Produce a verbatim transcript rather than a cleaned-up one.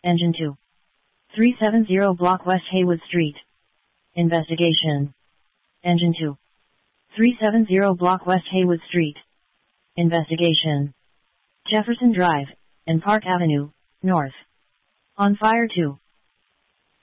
Engine two. three seventy Block West Haywood Street. Investigation. Engine two. three seventy Block West Haywood Street. Investigation. Jefferson Drive and Park Avenue, North. On fire two.